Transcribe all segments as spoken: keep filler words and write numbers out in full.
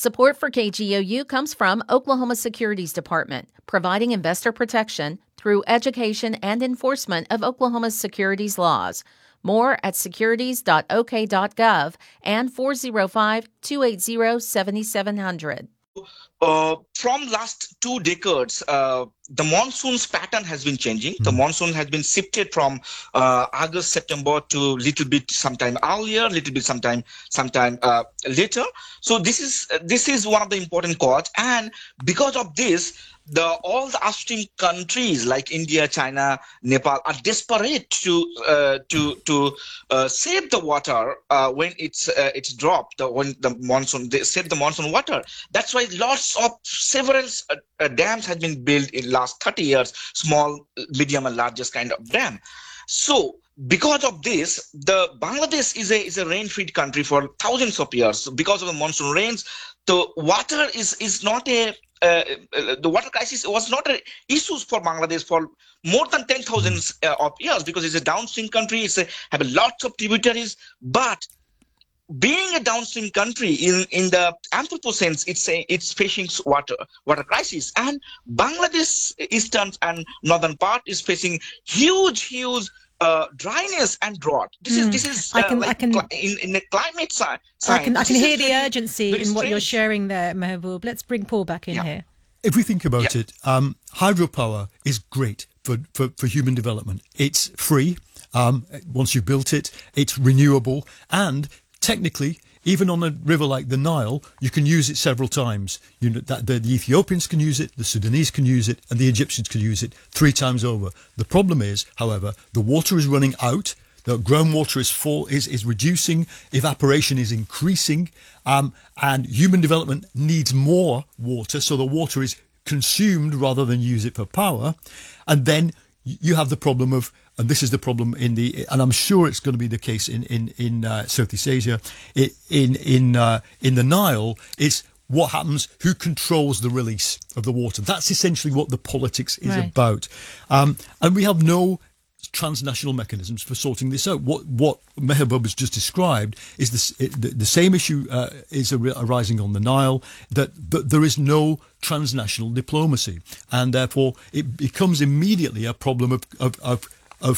Support for K G O U comes from Oklahoma Securities Department, providing investor protection through education and enforcement of Oklahoma's securities laws. More at securities dot o k dot gov and four oh five, two eight zero, seven seven zero zero. Uh, from last two decades, uh, the monsoon's pattern has been changing. Mm. The monsoon has been shifted from uh, August, September to little bit sometime earlier, little bit sometime sometime uh, later. So this is this is one of the important cause, and because of this, the all the upstream countries like India, China, Nepal are desperate to uh, to to uh, save the water uh, when it's uh, it's dropped the, when the monsoon they save the monsoon water. That's why lots of several uh, uh, dams have been built in last thirty years, small, medium, and largest kind of dam. So because of this, the Bangladesh is a is a rain-fed country for thousands of years. Because of the monsoon rains, the water is is not a Uh, the water crisis was not an issue for Bangladesh for more than ten thousand uh, of years, because it's a downstream country, it's a, have a lots of tributaries. But being a downstream country in, in the Anthropocene, it's a, it's facing water water crisis, and Bangladesh eastern and northern part is facing huge huge Uh, dryness and drought. This mm. is this is uh, I can, like I can, in, in the climate science. I can I can hear the urgency in what you're sharing there, Mehboob. Let's bring Paul back in yeah. here. If we think about yeah. it, um, hydropower is great for, for, for human development. It's free. Um, once you've built it, it's renewable, and technically, even on a river like the Nile, you can use it several times. You know, that the, the Ethiopians can use it, the Sudanese can use it, and the Egyptians can use it three times over. The problem is, however, the water is running out. The groundwater is full, is, is reducing, evaporation is increasing, um, and human development needs more water, so the water is consumed rather than use it for power. And then you have the problem of, and this is the problem in the, and I'm sure it's going to be the case in in in uh, Southeast Asia, in in uh, in the Nile, is what happens, who controls the release of the water. That's essentially what the politics is right. about, um, and we have no transnational mechanisms for sorting this out. What what Mehboob has just described is this, it, the, the same issue uh, is ar- arising on the Nile, that, that there is no transnational diplomacy, and therefore it becomes immediately a problem of of of of,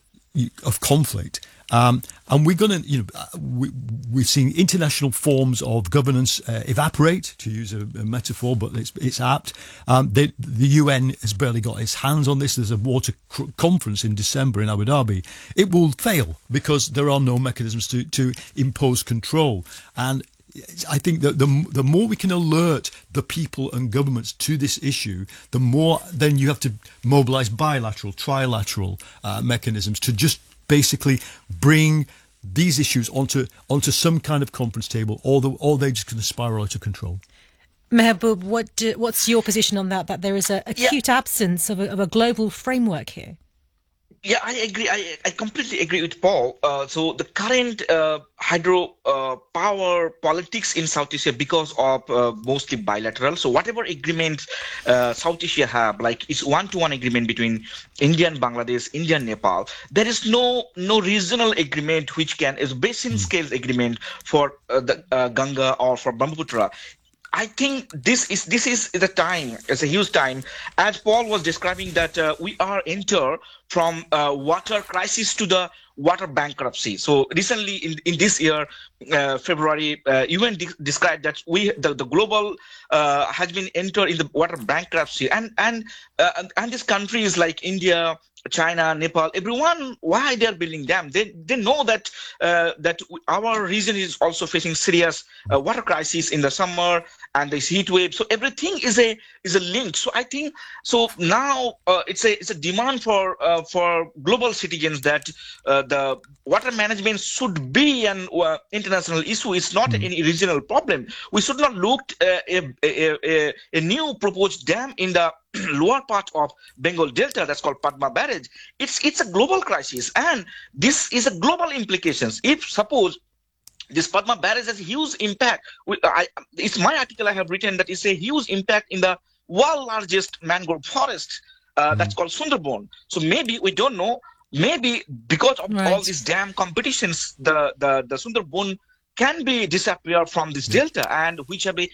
of conflict. Um, and we're going to, you know, we, we've seen international forms of governance uh, evaporate, to use a, a metaphor, but it's, it's apt. Um, they, the U N has barely got its hands on this. There's a water cr- conference in December in Abu Dhabi. It will fail because there are no mechanisms to, to impose control. And I think that the the more we can alert the people and governments to this issue, the more then you have to mobilize bilateral, trilateral uh, mechanisms to just basically bring these issues onto onto some kind of conference table, or the, or they're just going to spiral out of control. Mehboob, what do, what's your position on that? That there is an acute yeah. absence of a, of a global framework here. Yeah, I agree. I, I completely agree with Paul. Uh, so the current uh, hydro uh, power politics in South Asia, because of uh, mostly bilateral. So whatever agreements uh, South Asia have, like it's one-to-one agreement between India and Bangladesh, India and Nepal. There is no no regional agreement which can is basin scale agreement for uh, the uh, Ganga or for Brahmaputra. I think this is this is the time. It's a huge time, as Paul was describing, that uh, we are enter from uh, water crisis to the water bankruptcy. So recently, in, in this year, uh, February, uh, U N de- described that we the, the global uh, has been entered in the water bankruptcy, and and uh, and these countries like India, China, Nepal, everyone, why they're building dams? They they know that uh, that our region is also facing serious uh, water crisis in the summer and this heat wave. So everything is a is a link. So I think so now uh, it's a it's a demand for uh, for global citizens that uh, the water management should be an uh, international issue. It's not mm. any regional problem. We should not look uh, a, a, a a new proposed dam in the lower part of Bengal Delta that's called Padma Barrage. It's it's a global crisis, and this is a global implications. If suppose this Padma Barrage has a huge impact, I, it's my article I have written that it's a huge impact in the world largest mangrove forest uh, mm. that's called Sundarban. So maybe we don't know. Maybe because of right. all these dam competitions, the the the Sundarban can be disappear from this delta, and which have a